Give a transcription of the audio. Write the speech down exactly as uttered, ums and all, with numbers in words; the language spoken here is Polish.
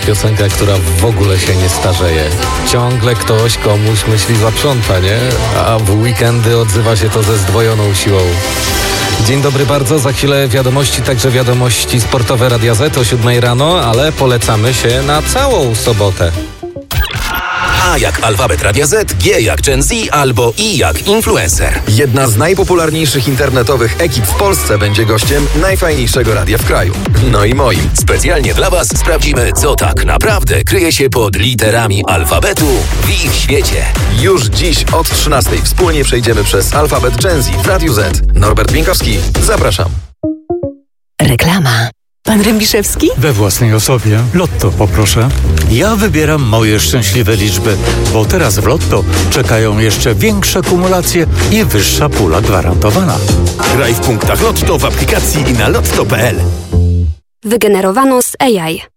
piosenka, która w ogóle się nie starzeje. Ciągle ktoś komuś myśli zaprząta, nie? A w weekendy odzywa się to ze zdwojoną siłą. Dzień dobry bardzo, za chwilę wiadomości, także wiadomości sportowe Radia Z o siódmej rano, ale polecamy się na całą sobotę. A jak alfabet Radia Z, G jak Gen Z albo I jak influencer. Jedna z najpopularniejszych internetowych ekip w Polsce będzie gościem najfajniejszego radia w kraju. No i moim. Specjalnie dla Was sprawdzimy, co tak naprawdę kryje się pod literami alfabetu w ich świecie. Już dziś od trzynastej wspólnie przejdziemy przez alfabet Gen Z w Radiu Z. Norbert Bieńkowski, zapraszam. Reklama. Pan Rębiszewski? We własnej osobie. Lotto poproszę. Ja wybieram moje szczęśliwe liczby, bo teraz w Lotto czekają jeszcze większe kumulacje i wyższa pula gwarantowana. Graj w punktach Lotto w aplikacji i na lotto kropka p l. Wygenerowano z A I.